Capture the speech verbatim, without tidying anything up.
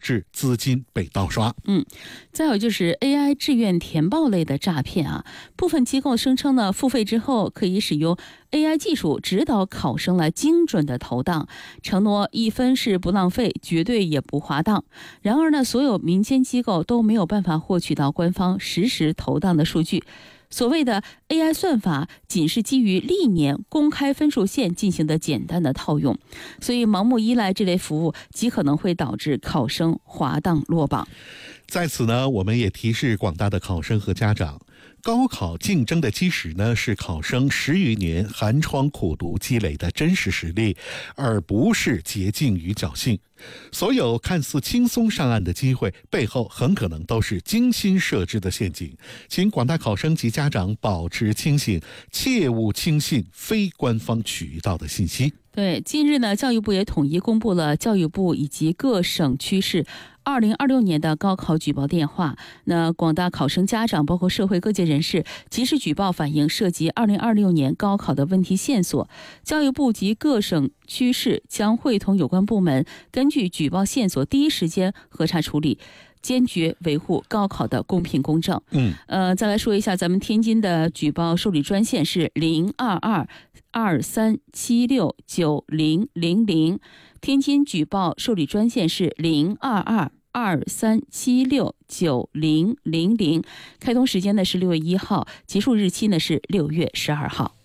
致资金被盗刷。 嗯，再有就是 A I 志愿填报类的诈骗啊，部分机构声称呢，付费之后可以使用 A I 技术指导考生来精准的投档，承诺一分是不浪费，绝对也不滑档。然而呢，所有民间机构都没有办法获取到官方实时投档的数据。所谓的 A I 算法仅是基于历年公开分数线进行的简单的套用，所以盲目依赖这类服务极可能会导致考生滑档落榜。 在此呢，我们也提示广大的考生和家长，高考竞争的基石呢是考生十余年寒窗苦读积累的真实实力，而不是捷径与侥幸。所有看似轻松上岸的机会，背后很可能都是精心设置的陷阱。请广大考生及家长保持清醒，切勿轻信非官方渠道的信息。 对，近日呢，教育部也统一公布了教育部以及各省区市二零二六年的高考举报电话。那广大考生家长包括社会各界人士及时举报反映涉及二零二六年高考的问题线索，教育部及各省区市将会同有关部门根据举报线索第一时间核查处理，坚决维护高考的公平公正。 嗯， 呃，再来说一下咱们天津的举报受理专线是零二二二三七六九零零零，天津举报受理专线是零二二二三七六九零零零，开通时间呢是六月一号，结束日期呢是六月十二号。